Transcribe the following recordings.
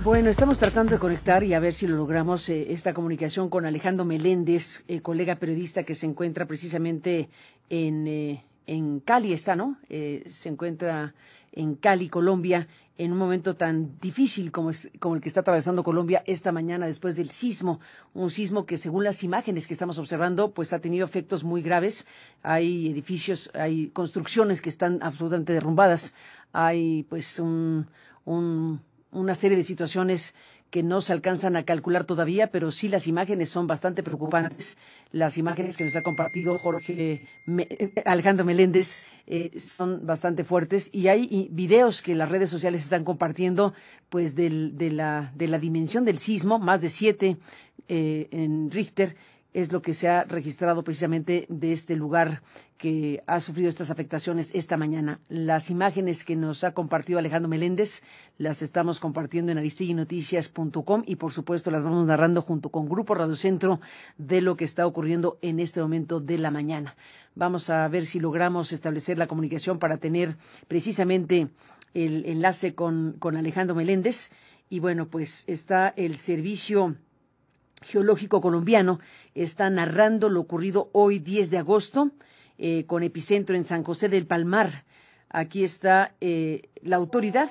Bueno, estamos tratando de conectar y a ver si lo logramos, esta comunicación con Alejandro Meléndez, colega periodista que se encuentra precisamente en Cali, ¿no? Se encuentra en Cali, Colombia, en un momento tan difícil como el que está atravesando Colombia esta mañana después del sismo, un sismo que según las imágenes que estamos observando, pues ha tenido efectos muy graves. Hay edificios, hay construcciones que están absolutamente derrumbadas, hay pues una serie de situaciones que no se alcanzan a calcular todavía, pero sí las imágenes son bastante preocupantes. Las imágenes que nos ha compartido Alejandro Meléndez son bastante fuertes, y hay videos que las redes sociales están compartiendo pues de la dimensión del sismo, más de 7 en Richter, es lo que se ha registrado precisamente de este lugar que ha sufrido estas afectaciones esta mañana. Las imágenes que nos ha compartido Alejandro Meléndez las estamos compartiendo en aristegui-noticias.com y por supuesto las vamos narrando junto con Grupo Radio Centro de lo que está ocurriendo en este momento de la mañana. Vamos a ver si logramos establecer la comunicación para tener precisamente el enlace con Alejandro Meléndez. Y bueno, pues está el Servicio Geológico Colombiano, está narrando lo ocurrido hoy 10 de agosto, con epicentro en San José del Palmar. Aquí está la autoridad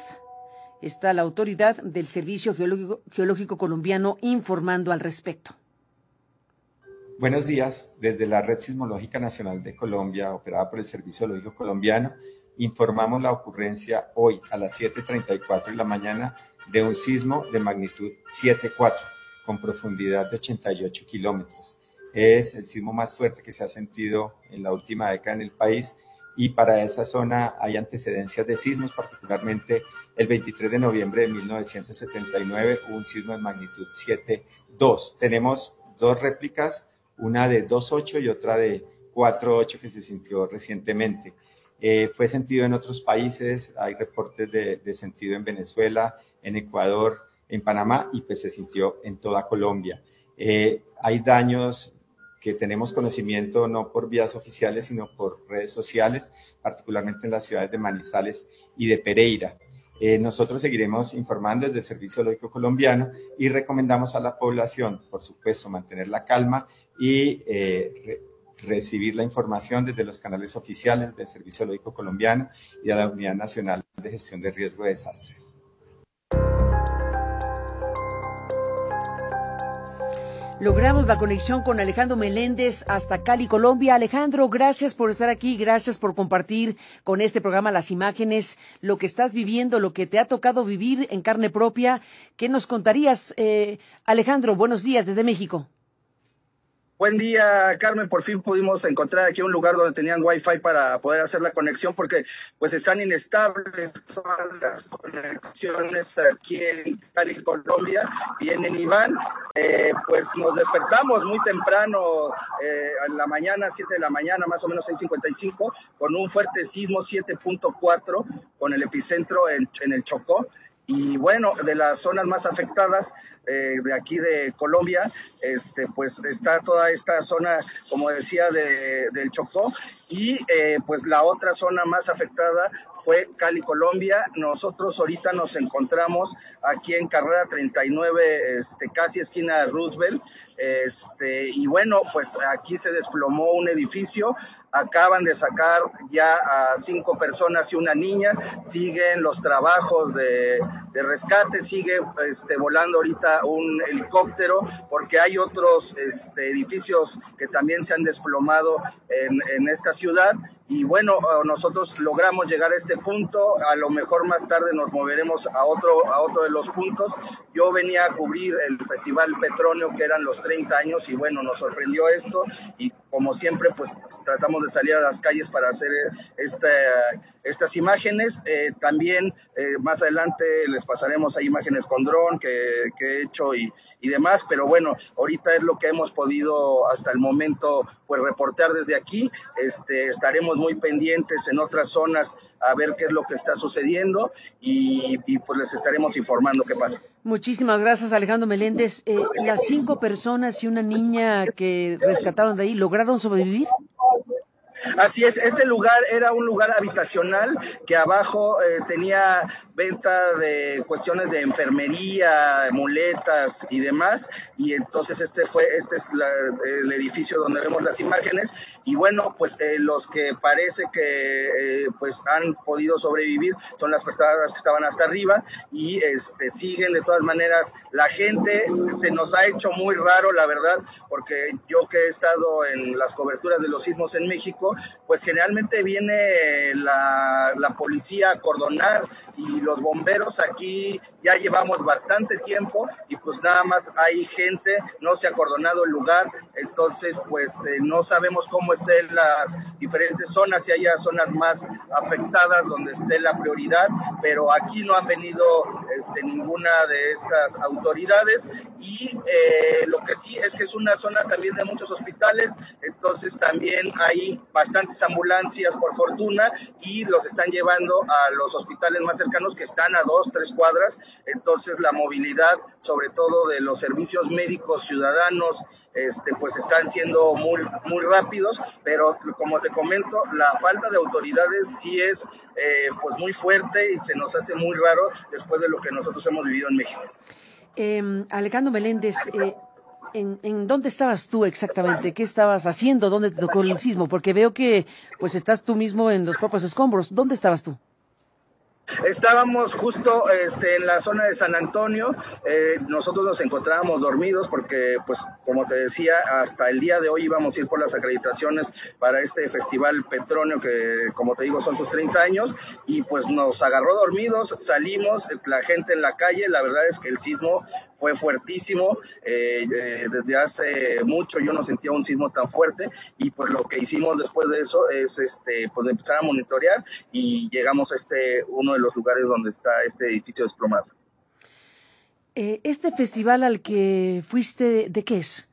del Servicio Geológico Colombiano informando al respecto. Buenos días, desde la Red Sismológica Nacional de Colombia, operada por el Servicio Geológico Colombiano, informamos la ocurrencia hoy a las 7:34 de la mañana de un sismo de magnitud 7.4. con profundidad de 88 kilómetros. Es el sismo más fuerte que se ha sentido en la última década en el país, y para esa zona hay antecedencias de sismos, particularmente el 23 de noviembre de 1979 hubo un sismo de magnitud 7.2. Tenemos dos réplicas, una de 2.8 y otra de 4.8 que se sintió recientemente. Fue sentido en otros países, hay reportes de sentido en Venezuela, en Ecuador, en Panamá, y pues se sintió en toda Colombia. Hay daños que tenemos conocimiento no por vías oficiales, sino por redes sociales, particularmente en las ciudades de Manizales y de Pereira. Nosotros seguiremos informando desde el Servicio Geológico Colombiano y recomendamos a la población, por supuesto, mantener la calma y recibir la información desde los canales oficiales del Servicio Geológico Colombiano y de la Unidad Nacional de Gestión de Riesgo de Desastres. Logramos la conexión con Alejandro Meléndez hasta Cali, Colombia. Alejandro, gracias por estar aquí, gracias por compartir con este programa las imágenes, lo que estás viviendo, lo que te ha tocado vivir en carne propia. ¿Qué nos contarías, Alejandro? Buenos días desde México. Buen día, Carmen. Por fin pudimos encontrar aquí un lugar donde tenían Wi-Fi para poder hacer la conexión, porque pues están inestables todas las conexiones aquí en Cali, Colombia. Y en Iván, pues nos despertamos muy temprano, en la mañana, 7 de la mañana, más o menos 6:55, con un fuerte sismo 7.4, con el epicentro en el Chocó. Y bueno, de las zonas más afectadas de aquí de Colombia, pues está toda esta zona, como decía, del Chocó, y pues la otra zona más afectada fue Cali, Colombia. Nosotros ahorita nos encontramos aquí en Carrera 39, casi esquina de Roosevelt, y bueno, pues aquí se desplomó un edificio. Acaban de sacar ya a 5 personas y una niña. Siguen los trabajos de rescate, sigue volando ahorita un helicóptero, porque hay otros edificios que también se han desplomado en esta ciudad. Y bueno, nosotros logramos llegar a este punto. A lo mejor más tarde nos moveremos a otro de los puntos. Yo venía a cubrir el Festival Petronio, que eran los 30 años, y bueno, nos sorprendió esto, y como siempre, pues tratamos de salir a las calles para hacer estas imágenes. También más adelante les pasaremos ahí imágenes con dron que he hecho y demás, pero bueno, ahorita es lo que hemos podido hasta el momento pues reportear desde aquí. Estaremos muy pendientes en otras zonas a ver qué es lo que está sucediendo, y pues les estaremos informando qué pasa. Muchísimas gracias, Alejandro Meléndez. Las 5 personas y una niña que rescataron de ahí, ¿lograron sobrevivir? Así es, este lugar era un lugar habitacional que abajo tenía venta de cuestiones de enfermería, muletas y demás, y entonces este es el edificio donde vemos las imágenes, y bueno, pues los que parece que pues han podido sobrevivir son las personas que estaban hasta arriba, y siguen de todas maneras. La gente se nos ha hecho muy raro, la verdad, porque yo que he estado en las coberturas de los sismos en México, pues generalmente viene la policía a acordonar, y los bomberos aquí ya llevamos bastante tiempo y pues nada más hay gente, no se ha acordonado el lugar, entonces pues no sabemos cómo estén las diferentes zonas, si haya zonas más afectadas donde esté la prioridad, pero aquí no han venido ninguna de estas autoridades, y lo que sí es que es una zona también de muchos hospitales, entonces también hay bastantes ambulancias por fortuna, y los están llevando a los hospitales más cercanos que están a 2-3 cuadras, entonces la movilidad, sobre todo de los servicios médicos ciudadanos, pues están siendo muy, muy rápidos, pero como te comento, la falta de autoridades sí es pues muy fuerte y se nos hace muy raro después de lo que nosotros hemos vivido en México. Alejandro Meléndez, ¿en dónde estabas tú exactamente? ¿Qué estabas haciendo? ¿Dónde te tocó el sismo? Porque veo que pues estás tú mismo en los propios escombros. ¿Dónde estabas tú? Estábamos justo en la zona de San Antonio, nosotros nos encontrábamos dormidos porque, pues, como te decía, hasta el día de hoy íbamos a ir por las acreditaciones para este Festival Petronio, que, como te digo, son sus 30 años, y pues nos agarró dormidos, salimos, la gente en la calle, la verdad es que el sismo fue fuertísimo, desde hace mucho yo no sentía un sismo tan fuerte, y pues lo que hicimos después de eso es pues empezar a monitorear, y llegamos a uno de los lugares donde está este edificio desplomado. ¿Este festival al que fuiste, de qué es?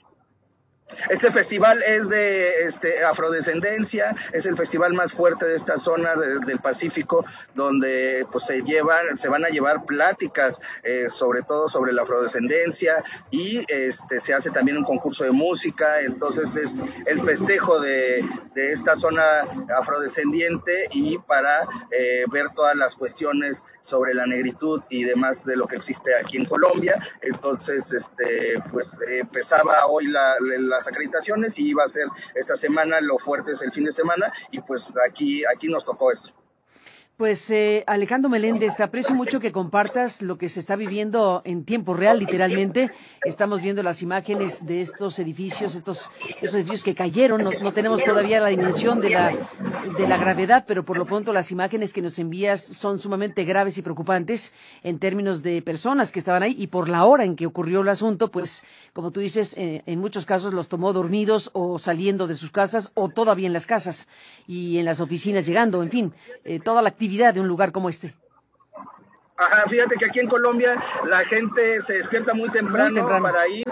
Este festival es de afrodescendencia, es el festival más fuerte de esta zona del Pacífico, donde pues se van a llevar pláticas, sobre todo sobre la afrodescendencia, y se hace también un concurso de música, entonces es el festejo de esta zona afrodescendiente, y para ver todas las cuestiones sobre la negritud y demás de lo que existe aquí en Colombia. Entonces pues empezaba hoy las acreditaciones, y iba a ser esta semana, lo fuerte es el fin de semana, y pues aquí nos tocó esto. Pues Alejandro Meléndez, te aprecio mucho que compartas lo que se está viviendo en tiempo real, literalmente. Estamos viendo las imágenes de estos edificios, estos edificios que cayeron. No tenemos todavía la dimensión de la gravedad, pero por lo pronto las imágenes que nos envías son sumamente graves y preocupantes en términos de personas que estaban ahí, y por la hora en que ocurrió el asunto, pues como tú dices, en muchos casos los tomó dormidos o saliendo de sus casas, o todavía en las casas y en las oficinas llegando, en fin, toda la actividad de un lugar como este. Ajá, fíjate que aquí en Colombia la gente se despierta muy temprano para ir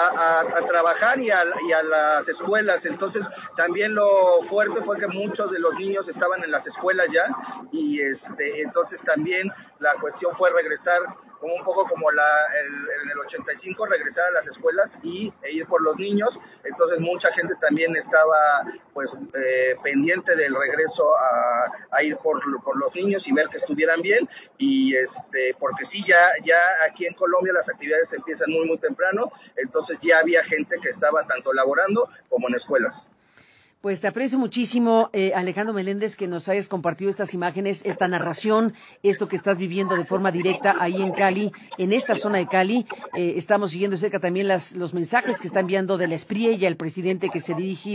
a trabajar y a las escuelas, entonces también lo fuerte fue que muchos de los niños estaban en las escuelas ya, y entonces también la cuestión fue regresar como un poco como en el 85, regresar a las escuelas e ir por los niños, entonces mucha gente también estaba pues pendiente del regreso a ir por los niños y ver que estuvieran bien, y porque sí, ya aquí en Colombia las actividades empiezan muy muy temprano, entonces ya había gente que estaba tanto laborando como en escuelas. Pues te aprecio muchísimo, Alejandro Meléndez, que nos hayas compartido estas imágenes, esta narración, esto que estás viviendo de forma directa ahí en Cali, en esta zona de Cali. Estamos siguiendo de cerca también los mensajes que está enviando de la Espriella, el presidente que se dirige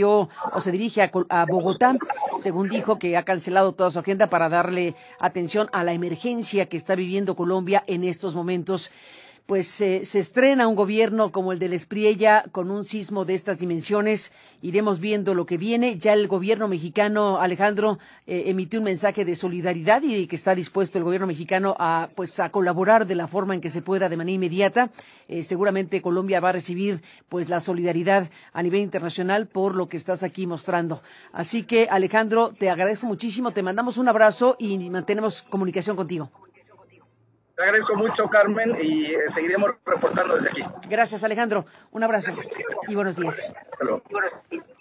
a Bogotá, según dijo, que ha cancelado toda su agenda para darle atención a la emergencia que está viviendo Colombia en estos momentos. Pues se estrena un gobierno como el de la Espriella con un sismo de estas dimensiones. Iremos viendo lo que viene. Ya el gobierno mexicano, Alejandro, emitió un mensaje de solidaridad, y que está dispuesto el gobierno mexicano a colaborar de la forma en que se pueda de manera inmediata. Seguramente Colombia va a recibir pues la solidaridad a nivel internacional por lo que estás aquí mostrando. Así que, Alejandro, te agradezco muchísimo, te mandamos un abrazo y mantenemos comunicación contigo. Te agradezco mucho, Carmen, y seguiremos reportando desde aquí. Gracias, Alejandro. Un abrazo y buenos días. Hasta luego.